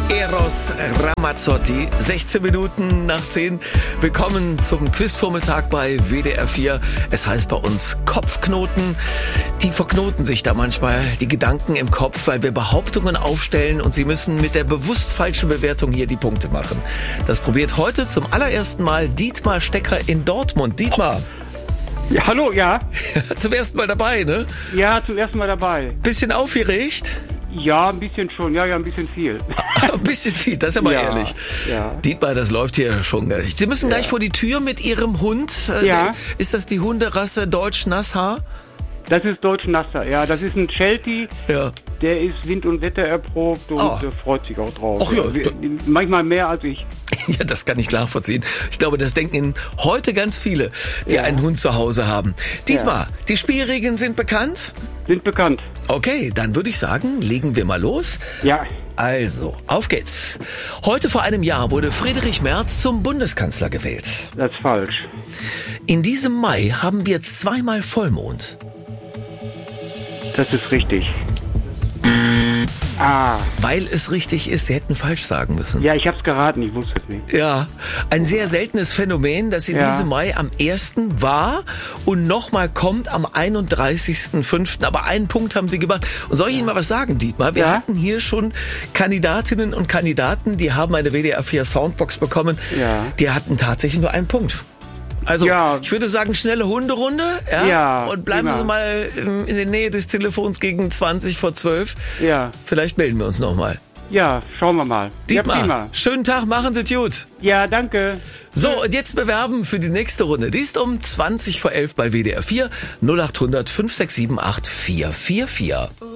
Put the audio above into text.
Eros Ramazzotti, 16 Minuten nach 10. Willkommen zum Quizvormittag bei WDR 4. Es heißt bei uns Kopfknoten. Die verknoten sich da manchmal die Gedanken im Kopf, weil wir Behauptungen aufstellen und Sie müssen mit der bewusst falschen Bewertung hier die Punkte machen. Das probiert heute zum allerersten Mal Dietmar Stecker in Dortmund. Dietmar. Ja, hallo, ja. Zum ersten Mal dabei, ne? Ja, zum ersten Mal dabei. Bisschen aufgeregt? Ja, ein bisschen schon. Ja, ein bisschen viel. Ein bisschen viel, das ist aber ehrlich. Ja. Dietmar, das läuft hier schon gar nicht. Sie müssen gleich vor die Tür mit Ihrem Hund. Ja. Ist das die Hunderasse Deutsch Nasshaar? Das ist Deutsch Nasser, ja. Das ist ein Sheltie. Ja. Der ist Wind- und Wetter erprobt und freut sich auch drauf. Ach ja. Manchmal mehr als ich. Ja, das kann ich nachvollziehen. Ich glaube, das denken heute ganz viele, die einen Hund zu Hause haben. Dietmar, die Spielregeln sind bekannt? Sind bekannt. Okay, dann würde ich sagen, legen wir mal los. Ja. Also, auf geht's. Heute vor einem Jahr wurde Friedrich Merz zum Bundeskanzler gewählt. Das ist falsch. In diesem Mai haben wir zweimal Vollmond. Das ist richtig. Weil es richtig ist, Sie hätten falsch sagen müssen. Ja, ich hab's geraten, ich wusste es nicht. Ja, ein sehr seltenes Phänomen, das in diesem Mai am 1. war und nochmal kommt am 31.05. Aber einen Punkt haben Sie gemacht. Und soll ich Ihnen mal was sagen, Dietmar? Wir hatten hier schon Kandidatinnen und Kandidaten, die haben eine WDR 4 Soundbox bekommen. Ja. Die hatten tatsächlich nur einen Punkt. Also, ich würde sagen, schnelle Hunderunde. Ja. Und bleiben Sie mal in der Nähe des Telefons gegen 20 vor 12. Ja. Vielleicht melden wir uns nochmal. Ja, schauen wir mal. Dietmar, ja, prima. Schönen Tag, machen Sie gut. Ja, danke. So, und jetzt bewerben für die nächste Runde. Die ist um 20 vor 11 bei WDR 4 0800 567 8444.